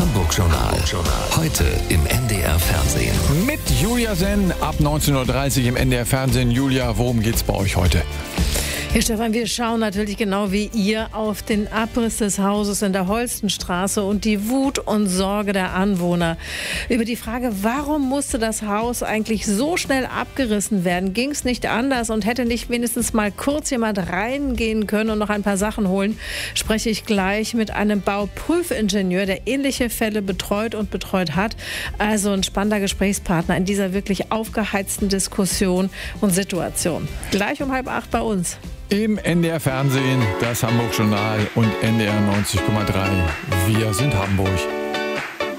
Hamburg-Journal. Heute im NDR Fernsehen. Mit Julia Senn ab 19:30 Uhr im NDR Fernsehen. Julia, worum geht's bei euch heute? Herr Stefan, wir schauen natürlich genau wie ihr auf den Abriss des Hauses in der Holstenstraße und die Wut und Sorge der Anwohner. Über die Frage, warum musste das Haus eigentlich so schnell abgerissen werden? Ging es nicht anders und hätte nicht wenigstens mal kurz jemand reingehen können und noch ein paar Sachen holen? Spreche ich gleich mit einem Bauprüfingenieur, der ähnliche Fälle betreut und betreut hat. Also ein spannender Gesprächspartner in dieser wirklich aufgeheizten Diskussion und Situation. Gleich um 7:30 bei uns. Im NDR Fernsehen, das Hamburg-Journal und NDR 90,3. Wir sind Hamburg.